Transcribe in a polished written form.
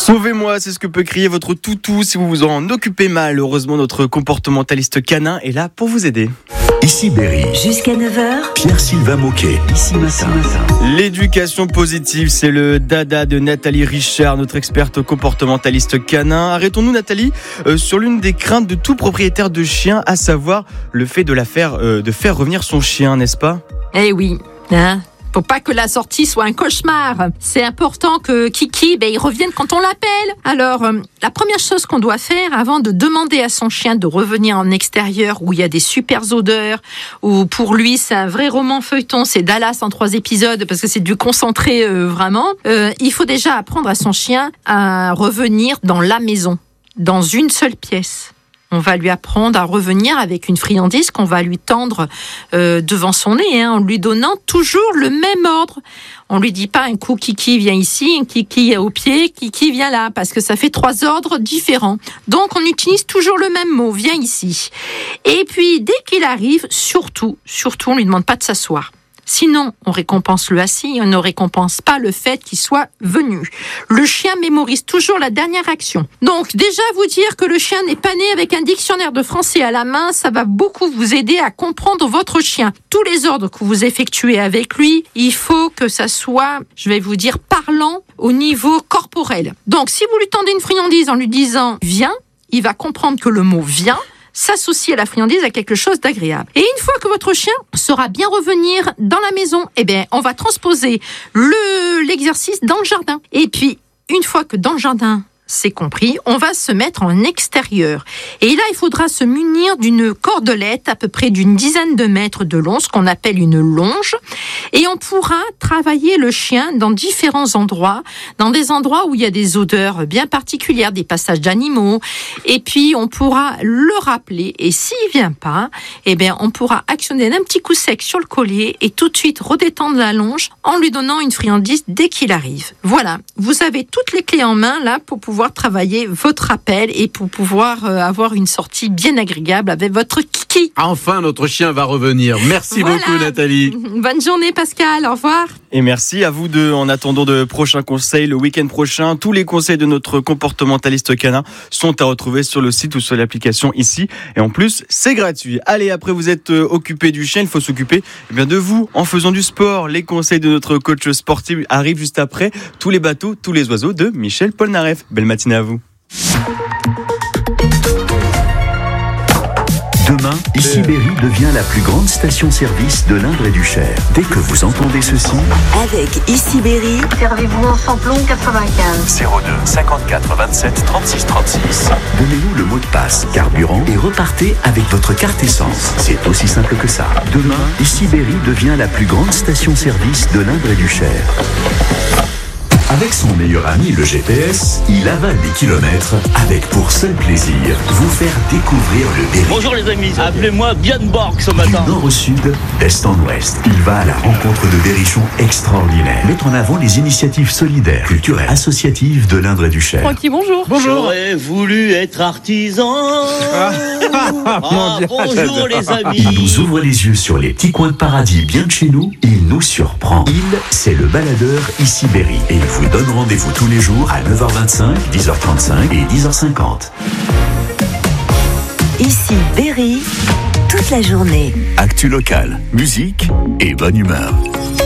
Sauvez-moi, c'est ce que peut crier votre toutou si vous vous en occupez mal. Heureusement, notre comportementaliste canin est là pour vous aider. Ici Berry. Jusqu'à 9h. Pierre-Sylvain Moquet. Ici matin. L'éducation positive, c'est le dada de Nathalie Richard, notre experte comportementaliste canin. Arrêtons-nous, Nathalie, sur l'une des craintes de tout propriétaire de chien, à savoir le fait de faire revenir son chien, n'est-ce pas ? Eh oui, faut pas que la sortie soit un cauchemar. C'est important que Kiki, il revienne quand on l'appelle. Alors, la première chose qu'on doit faire avant de demander à son chien de revenir en extérieur où il y a des super odeurs, où pour lui c'est un vrai roman feuilleton, c'est Dallas en 3 épisodes parce que c'est du concentré vraiment. Il faut déjà apprendre à son chien à revenir dans la maison, dans une seule pièce. On va lui apprendre à revenir avec une friandise qu'on va lui tendre devant son nez, en lui donnant toujours le même ordre. On lui dit pas un coup Kiki vient ici, un Kiki au pied, Kiki vient là, parce que ça fait 3 ordres différents. Donc on utilise toujours le même mot, viens ici. Et puis dès qu'il arrive, surtout, on lui demande pas de s'asseoir. Sinon, on récompense le assis, on ne récompense pas le fait qu'il soit venu. Le chien mémorise toujours la dernière action. Donc, déjà vous dire que le chien n'est pas né avec un dictionnaire de français à la main, ça va beaucoup vous aider à comprendre votre chien. Tous les ordres que vous effectuez avec lui, il faut que ça soit, je vais vous dire, parlant au niveau corporel. Donc, si vous lui tendez une friandise en lui disant « viens », il va comprendre que le mot « viens » s'associe à la friandise à quelque chose d'agréable. Et une fois que votre chien saura bien revenir dans la maison, on va transposer l'exercice dans le jardin. Et puis, une fois que dans le jardin, c'est compris, on va se mettre en extérieur. Et là, il faudra se munir d'une cordelette à peu près d'une dizaine de mètres de long, ce qu'on appelle une longe. Et on pourra travailler le chien dans différents endroits, dans des endroits où il y a des odeurs bien particulières, des passages d'animaux. Et puis, on pourra le rappeler. Et s'il vient pas, on pourra actionner d'un petit coup sec sur le collier et tout de suite redétendre la longe en lui donnant une friandise dès qu'il arrive. Voilà. Vous avez toutes les clés en main, là, pour pouvoir travailler votre appel et pour pouvoir avoir une sortie bien agréable avec votre Kiki. Enfin, notre chien va revenir. Merci beaucoup, Nathalie. Bonne journée, Pascal. Au revoir. Et merci à vous deux. En attendant de prochains conseils, le week-end prochain, tous les conseils de notre comportementaliste canin sont à retrouver sur le site ou sur l'application ici. Et en plus, c'est gratuit. Allez, après vous êtes occupé du chien, il faut s'occuper de vous en faisant du sport. Les conseils de notre coach sportif arrivent juste après. Tous les bateaux, tous les oiseaux de Michel Polnareff. Belle matinée à vous. Demain, Ici Berry devient la plus grande station-service de l'Indre et du Cher. Dès que vous entendez ceci, avec Ici Berry, servez-vous en samplon 95 02 54 27 36 36. Donnez-nous le mot de passe carburant et repartez avec votre carte essence. C'est aussi simple que ça. Demain, Ici Berry devient la plus grande station-service de l'Indre et du Cher. Avec son meilleur ami, le GPS, il avale des kilomètres avec pour seul plaisir vous faire découvrir le Berry. Bonjour les amis, appelez-moi Björn Borg ce matin. Du nord au sud, d'est en ouest, il va à la rencontre de berrichons extraordinaires. Mettre en avant les initiatives solidaires, culturelles, associatives de l'Indre et du Cher. Francky, bonjour. J'aurais voulu être artisan. Bonjour les amis. Il nous ouvre les yeux sur les petits coins de paradis bien de chez nous. Il nous surprend. Il, c'est le baladeur Ici Berry. Et il vous donne rendez-vous tous les jours à 9h25, 10h35 et 10h50. Ici Berry, toute la journée. Actu locale, musique et bonne humeur.